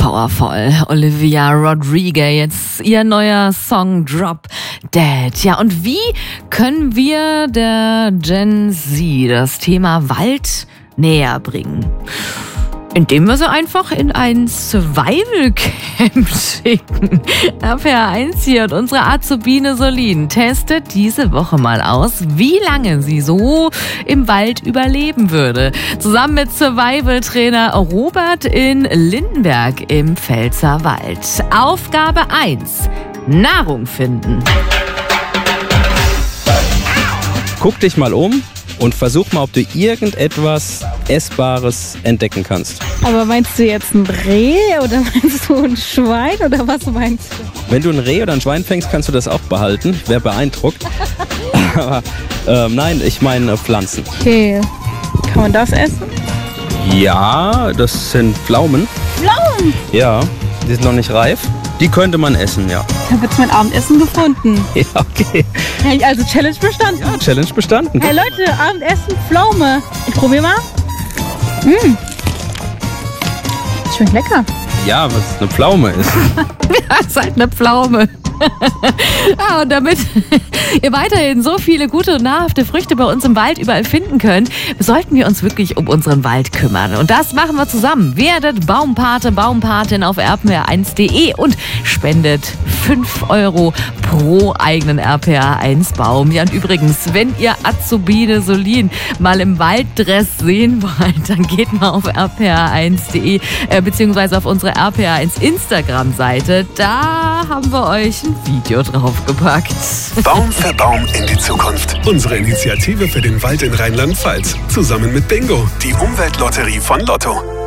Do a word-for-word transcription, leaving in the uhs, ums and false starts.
powervoll. Olivia Rodrigo, jetzt ihr neuer Song Drop Dead. Ja, und wie können wir der Gen Z das Thema Wald näher bringen? Indem wir sie einfach in ein Survival-Camp schicken. R P R eins hier und unsere Azubine Solin testet diese Woche mal aus, wie lange sie so im Wald überleben würde. Zusammen mit Survival-Trainer Robert in Lindenberg im Pfälzerwald. Aufgabe eins. Nahrung finden. Guck dich mal um und versuch mal, ob du irgendetwas Essbares entdecken kannst. Aber meinst du jetzt ein Reh oder meinst du ein Schwein oder was meinst du? Wenn du ein Reh oder ein Schwein fängst, kannst du das auch behalten. Ich wäre beeindruckt. Aber ähm, nein, ich meine Pflanzen. Okay, kann man das essen? Ja, das sind Pflaumen. Pflaumen? Ja, die sind noch nicht reif. Die könnte man essen, ja. Ich habe jetzt mein Abendessen gefunden. Ja, okay. Also Challenge bestanden. Ja, Challenge bestanden. Hey Leute, Abendessen, Pflaume. Ich probiere mal. Mmh. Schmeckt lecker. Ja, was eine Pflaume ist. Ja, ist halt eine Pflaume. Ja, und damit ihr weiterhin so viele gute und nahrhafte Früchte bei uns im Wald überall finden könnt, sollten wir uns wirklich um unseren Wald kümmern. Und das machen wir zusammen. Werdet Baumpate, Baumpatin auf r p r eins punkt d e und spendet fünf Euro pro eigenen R P R eins Baum. Ja, und übrigens, wenn ihr Azubine Solin mal im Walddress sehen wollt, dann geht mal auf r p r eins punkt d e äh, beziehungsweise auf unsere R P R eins Instagram-Seite. Da haben wir euch ein Video draufgepackt. Baum für Baum in die Zukunft. Unsere Initiative für den Wald in Rheinland-Pfalz. Zusammen mit Bingo, die Umweltlotterie von Lotto.